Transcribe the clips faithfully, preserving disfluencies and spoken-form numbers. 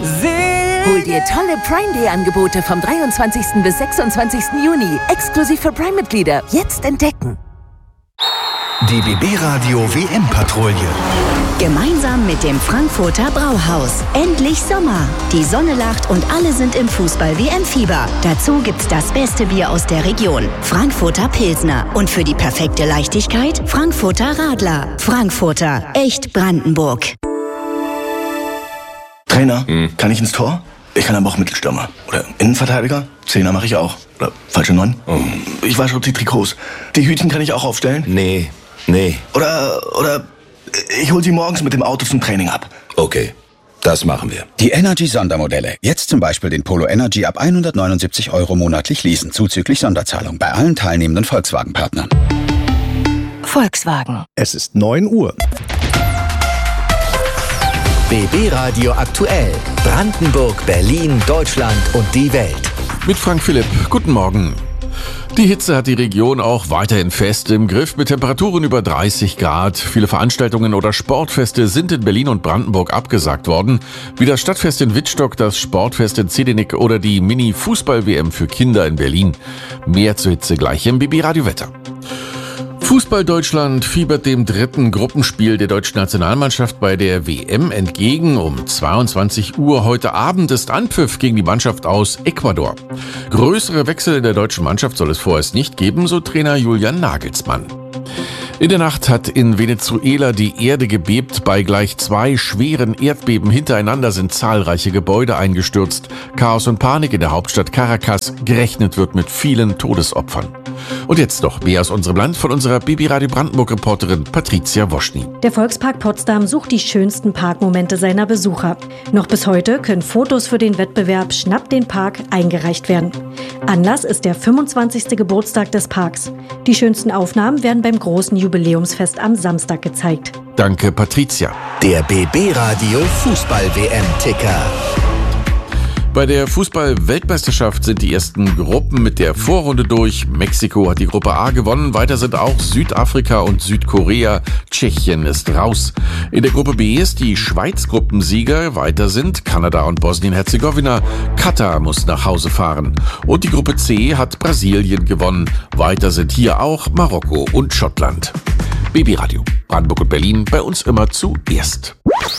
Hol dir tolle Prime Day Angebote vom dreiundzwanzigsten bis sechsundzwanzigsten Juni. Exklusiv für Prime-Mitglieder. Jetzt entdecken. Die B B-Radio W M-Patrouille. Gemeinsam mit dem Frankfurter Brauhaus. Endlich Sommer. Die Sonne lacht und alle sind im Fußball-W M-Fieber. Dazu gibt's das beste Bier aus der Region. Frankfurter Pilsner. Und für die perfekte Leichtigkeit Frankfurter Radler. Frankfurter. Echt Brandenburg. Trainer, hm. kann ich ins Tor? Ich kann aber auch Mittelstürmer. Oder Innenverteidiger? Zehner mache ich auch. Oder falsche Neun? Oh. Ich wasche auch die Trikots. Die Hütchen kann ich auch aufstellen? Nee, nee. Oder, oder ich hol sie morgens mit dem Auto zum Training ab. Okay, das machen wir. Die Energy-Sondermodelle. Jetzt zum Beispiel den Polo Energy ab hundertneunundsiebzig Euro monatlich leasen, zuzüglich Sonderzahlung bei allen teilnehmenden Volkswagen-Partnern. Volkswagen. Es ist neun Uhr. B B-Radio aktuell. Brandenburg, Berlin, Deutschland und die Welt. Mit Frank Philipp. Guten Morgen. Die Hitze hat die Region auch weiterhin fest im Griff mit Temperaturen über dreißig Grad. Viele Veranstaltungen oder Sportfeste sind in Berlin und Brandenburg abgesagt worden. Wie das Stadtfest in Wittstock, das Sportfest in Zedinik oder die Mini-Fußball-W M für Kinder in Berlin. Mehr zur Hitze gleich im B B-Radio-Wetter. Fußball Deutschland fiebert dem dritten Gruppenspiel der deutschen Nationalmannschaft bei der W M entgegen. Um zweiundzwanzig Uhr heute Abend ist Anpfiff gegen die Mannschaft aus Ecuador. Größere Wechsel in der deutschen Mannschaft soll es vorerst nicht geben, so Trainer Julian Nagelsmann. In der Nacht hat in Venezuela die Erde gebebt. Bei gleich zwei schweren Erdbeben hintereinander sind zahlreiche Gebäude eingestürzt. Chaos und Panik in der Hauptstadt Caracas. Gerechnet wird mit vielen Todesopfern. Und jetzt noch mehr aus unserem Land von unserer B B-Radio Brandenburg-Reporterin Patricia Woschny. Der Volkspark Potsdam sucht die schönsten Parkmomente seiner Besucher. Noch bis heute können Fotos für den Wettbewerb Schnapp den Park eingereicht werden. Anlass ist der fünfundzwanzigste Geburtstag des Parks. Die schönsten Aufnahmen werden beim großen Jubiläumsfest am Samstag gezeigt. Danke, Patricia. Der B B-Radio Fußball-W M-Ticker. Bei der Fußball-Weltmeisterschaft sind die ersten Gruppen mit der Vorrunde durch. Mexiko hat die Gruppe A gewonnen. Weiter sind auch Südafrika und Südkorea. Tschechien ist raus. In der Gruppe B ist die Schweiz Gruppensieger. Weiter sind Kanada und Bosnien-Herzegowina. Katar muss nach Hause fahren. Und die Gruppe C hat Brasilien gewonnen. Weiter sind hier auch Marokko und Schottland. B B-Radio, Brandenburg und Berlin, bei uns immer zuerst.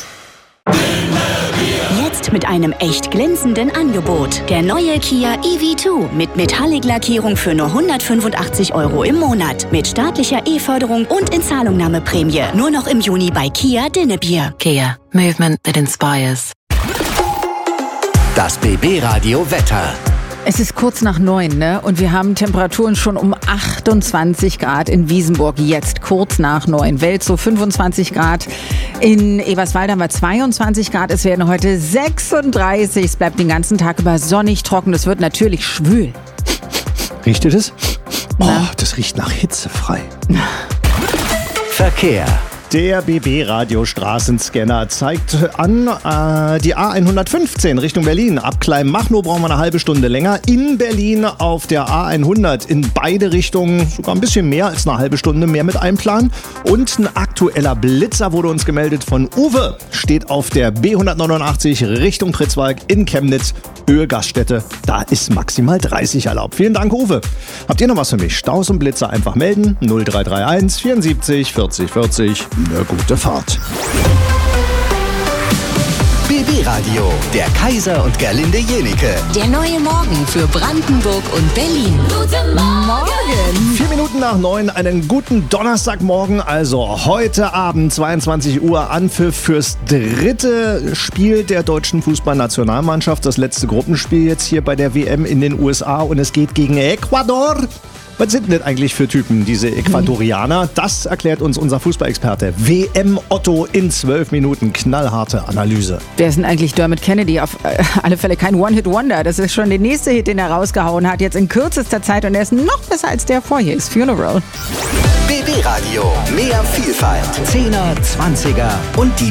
Jetzt mit einem echt glänzenden Angebot. Der neue Kia E V zwei mit Metallic-Lackierung für nur hundertfünfundachtzig Euro im Monat. Mit staatlicher E-Förderung und Inzahlungnahmeprämie. Nur noch im Juni bei Kia Dinnebier. Kia, movement that inspires. Das B B-Radio Wetter. Es ist kurz nach neun, ne? Und wir haben Temperaturen schon um achtundzwanzig Grad in Wiesenburg. Jetzt kurz nach neun. Welzow fünfundzwanzig Grad. In Eberswalde haben wir zweiundzwanzig Grad. Es werden heute sechsunddreißig. Es bleibt den ganzen Tag über sonnig trocken. Es wird natürlich schwül. Riecht ihr das? Oh, Na? das riecht nach hitzefrei. Verkehr. Der B B-Radio-Straßenscanner zeigt an äh, die A hundertfünfzehn Richtung Berlin. Ab Kleinmachnow brauchen wir eine halbe Stunde länger. In Berlin auf der A hundert in beide Richtungen sogar ein bisschen mehr als eine halbe Stunde mehr mit einplanen. Und ein aktueller Blitzer wurde uns gemeldet von Uwe. Steht auf der B hundertneunundachtzig Richtung Pritzwalk in Chemnitz. Höhe Gaststätte. Da ist maximal dreißig erlaubt. Vielen Dank, Uwe. Habt ihr noch was für mich? Staus und Blitzer einfach melden. null drei drei eins vierundsiebzig vierzig vierzig. Eine gute Fahrt. B B-Radio, der Kaiser und Gerlinde Jenike. Der neue Morgen für Brandenburg und Berlin. Guten Morgen! Vier Minuten nach neun, einen guten Donnerstagmorgen. Also heute Abend, zweiundzwanzig Uhr, Anpfiff fürs dritte Spiel der deutschen Fußballnationalmannschaft. Das letzte Gruppenspiel jetzt hier bei der W M in den U S A und es geht gegen Ecuador. Was sind denn das eigentlich für Typen, diese Ecuadorianer? Das erklärt uns unser Fußballexperte W M Otto in zwölf Minuten. Knallharte Analyse. Wer ist denn eigentlich Dermot Kennedy? Auf äh, alle Fälle kein One-Hit-Wonder. Das ist schon der nächste Hit, den er rausgehauen hat, jetzt in kürzester Zeit. Und er ist noch besser als der vorher ist. Funeral. B B-Radio, mehr Vielfalt. Zehner, Zwanziger und die